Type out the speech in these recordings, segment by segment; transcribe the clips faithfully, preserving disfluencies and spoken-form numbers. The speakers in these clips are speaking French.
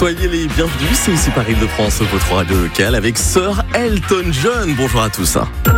Soyez les bienvenus, c'est ici Paris de France, votre radio locale avec Sir Elton John. Bonjour à tous.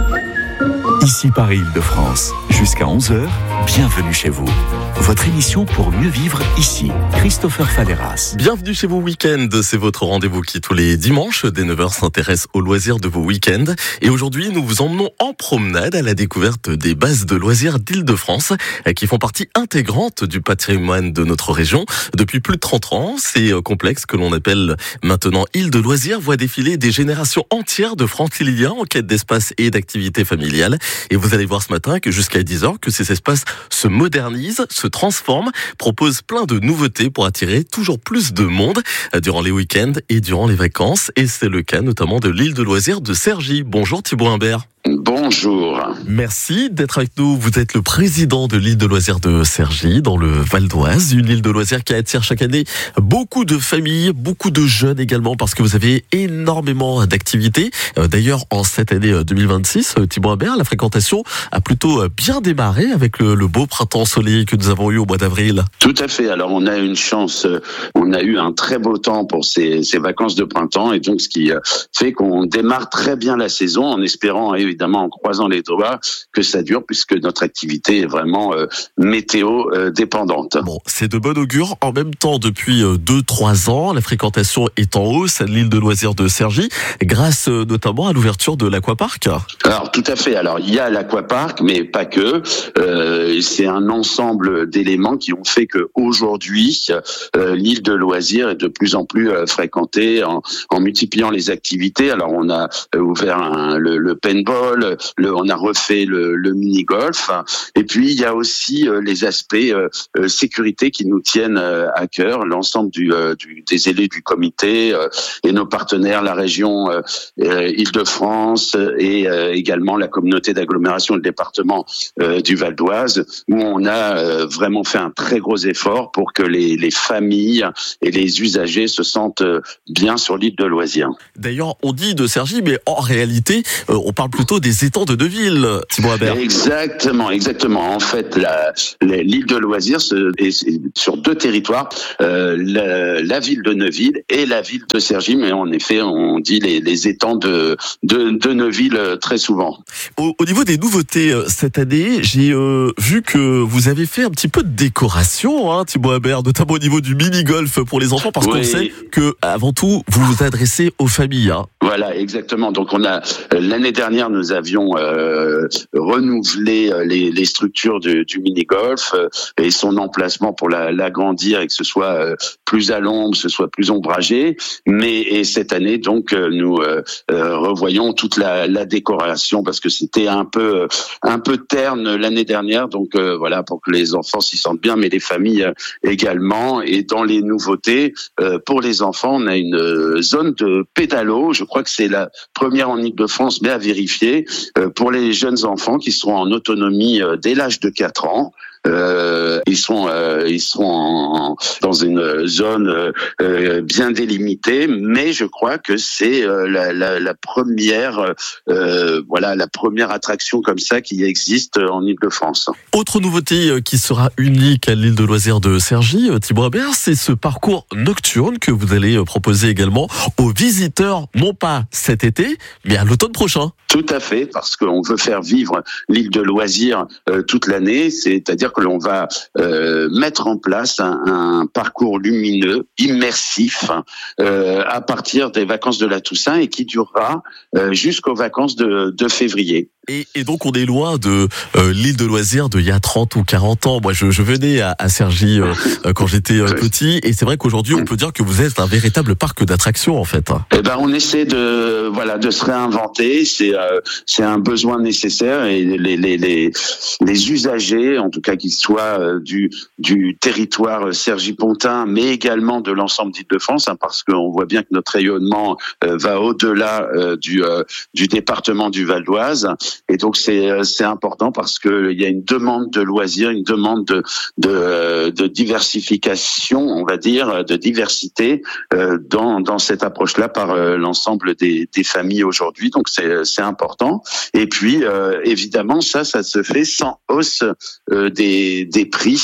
Ici Paris de France, jusqu'à onze heures, bienvenue chez vous. Votre émission pour mieux vivre ici, Christopher Falleras. Bienvenue chez vous Week-end, c'est votre rendez-vous qui tous les dimanches dès neuf heures s'intéresse aux loisirs de vos week-ends. Et aujourd'hui, nous vous emmenons en promenade à la découverte des bases de loisirs d'Île-de-France qui font partie intégrante du patrimoine de notre région. Depuis plus de trente ans, ces complexes que l'on appelle maintenant îles de loisirs voient défiler des générations entières de franciliens en quête d'espace et d'activités familiales. Et vous allez voir ce matin que jusqu'à dix heures, que ces espaces se modernisent, se transforment, proposent plein de nouveautés pour attirer toujours plus de monde durant les week-ends et durant les vacances. Et c'est le cas notamment de l'île de loisirs de Cergy. Bonjour Thibaut Humbert. Bonjour. Merci d'être avec nous. Vous êtes le président de l'île de loisirs de Cergy, dans le Val d'Oise. Une île de loisirs qui attire chaque année beaucoup de familles, beaucoup de jeunes également, parce que vous avez énormément d'activités. D'ailleurs, en cette année deux mille vingt-six, Thibaut Humbert, la fréquentation a plutôt bien démarré avec le, le beau printemps ensoleillé que nous avons eu au mois d'avril. Tout à fait. Alors, on a une chance. On a eu un très beau temps pour ces, ces vacances de printemps, et donc ce qui fait qu'on démarre très bien la saison, en espérant évidemment, en croisant les doigts, que ça dure, puisque notre activité est vraiment euh, météo euh, dépendante. Bon, c'est de bon augure. En même temps, depuis deux trois ans, la fréquentation est en hausse à l'île de loisirs de Cergy, grâce euh, notamment à l'ouverture de l'aquapark. Alors, tout à fait. Alors, il y a l'aquapark, mais pas que. Euh, c'est un ensemble d'éléments qui ont fait que aujourd'hui, euh, l'île de loisirs est de plus en plus euh, fréquentée en, en multipliant les activités. Alors, on a euh, ouvert un, le, le paintball. Le, on a refait le, le mini-golf, et puis il y a aussi euh, les aspects euh, euh, sécurité qui nous tiennent euh, à cœur, l'ensemble du, euh, du, des élus du comité euh, et nos partenaires, la région euh, euh, Île-de-France et euh, également la communauté d'agglomération et le département euh, du Val d'Oise, où on a euh, vraiment fait un très gros effort pour que les, les familles et les usagers se sentent bien sur l'île de loisirs. D'ailleurs, on dit de Cergy, mais en réalité, euh, on parle plutôt des étangs de Neuville, Thibaut Humbert. Exactement, exactement. En fait, la, la, l'île de loisirs se, est sur deux territoires, euh, la, la ville de Neuville et la ville de Cergy, mais en effet, on dit les, les étangs de, de, de Neuville très souvent. Au, au niveau des nouveautés cette année, j'ai euh, vu que vous avez fait un petit peu de décoration, hein, Thibaut Humbert, notamment au niveau du mini-golf pour les enfants, parce oui. qu'on sait que, avant tout, vous vous adressez aux familles. Hein. Voilà, exactement. Donc, on a l'année dernière, nous avions euh, renouvelé les, les structures du, du mini-golf euh, et son emplacement pour la, l'agrandir et que ce soit euh, plus à l'ombre, ce soit plus ombragé. Mais et cette année, donc, euh, nous euh, euh, revoyons toute la, la décoration parce que c'était un peu un peu terne l'année dernière. Donc euh, voilà, pour que les enfants s'y sentent bien, mais les familles également. Et dans les nouveautés euh, pour les enfants, on a une zone de pédalo. Je crois que c'est la première en Île-de-France, mais à vérifier, euh, pour les jeunes enfants qui seront en autonomie euh, dès l'âge de quatre ans. Euh, ils sont euh, ils sont en, dans une zone euh, bien délimitée, mais je crois que c'est euh, la, la, la première euh, voilà la première attraction comme ça qui existe en Île-de-France. Autre nouveauté qui sera unique à l'île de loisirs de Cergy, Thibaut Humbert, c'est ce parcours nocturne que vous allez proposer également aux visiteurs, non pas cet été, mais à l'automne prochain. Tout à fait, parce qu'on veut faire vivre l'île de loisirs euh, toute l'année, c'est-à-dire que l'on va euh, mettre en place un, un parcours lumineux, immersif, euh, à partir des vacances de la Toussaint et qui durera euh, jusqu'aux vacances de, de février. Et, et donc on est loin de euh, l'île de loisirs d'il y a trente ou quarante ans. Moi je, je venais à, à Cergy euh, quand j'étais euh, petit, et c'est vrai qu'aujourd'hui on peut dire que vous êtes un véritable parc d'attractions en fait. Eh ben on essaie de voilà de se réinventer, c'est euh, c'est un besoin nécessaire, et les les les les usagers, en tout cas qu'ils soient euh, du du territoire cergy-pontain, mais également de l'ensemble d'Île-de-France, hein, parce qu'on voit bien que notre rayonnement euh, va au-delà euh, du euh, du département du Val d'Oise. Et donc c'est c'est important parce que il y a une demande de loisirs, une demande de de, de diversification, on va dire, de diversité euh, dans dans cette approche-là par euh, l'ensemble des des familles aujourd'hui. Donc c'est c'est important. Et puis euh, évidemment ça ça se fait sans hausse euh, des des prix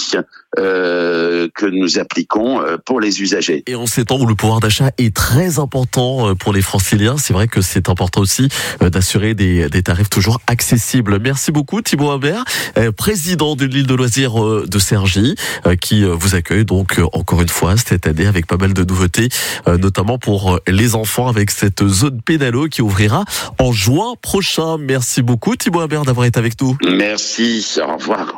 euh, que nous appliquons euh, pour les usagers. Et en ces temps où le pouvoir d'achat est très important pour les Franciliens, c'est vrai que c'est important aussi d'assurer des, des tarifs toujours accessibles. Merci beaucoup Thibaut Humbert, président de l'île de loisirs de Cergy, qui vous accueille donc encore une fois cette année avec pas mal de nouveautés, notamment pour les enfants avec cette zone pédalo qui ouvrira en juin prochain. Merci beaucoup Thibaut Humbert d'avoir été avec nous. Merci, au revoir.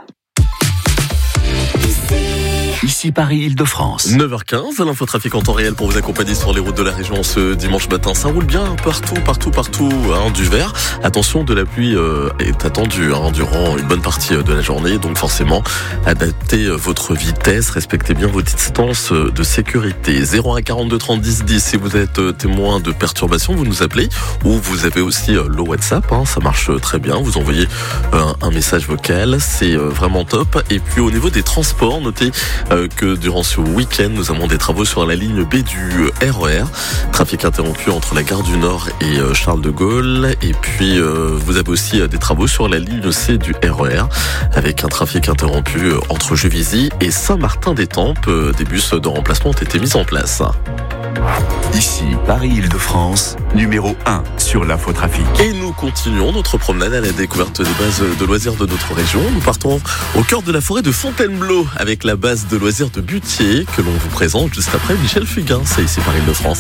Ici Paris-Île-de-France. neuf heures quinze, l'infotrafic en temps réel pour vous accompagner sur les routes de la région ce dimanche matin. Ça roule bien partout, partout, partout, hein, du vert. Attention, de la pluie euh, est attendue hein, durant une bonne partie de la journée. Donc forcément, adaptez votre vitesse, respectez bien vos distances de sécurité. zéro un quarante-deux trente dix dix si vous êtes témoin de perturbations, vous nous appelez. Ou vous avez aussi le WhatsApp, hein, ça marche très bien. Vous envoyez un, un message vocal, c'est vraiment top. Et puis au niveau des transports, notez que durant ce week-end, nous avons des travaux sur la ligne B du R E R. Trafic interrompu entre la gare du Nord et Charles de Gaulle. Et puis, euh, vous avez aussi des travaux sur la ligne C du R E R, avec un trafic interrompu entre Juvisy et Saint-Martin-des-Tempes. Des bus de remplacement ont été mis en place. Ici, Paris-Île-de-France, numéro un sur l'infotrafic. Et nous continuons notre promenade à la découverte des bases de loisirs de notre région. Nous partons au cœur de la forêt de Fontainebleau avec la base de loisirs de Butier que l'on vous présente juste après Michel Fugain. C'est ici Paris-Île-de-France.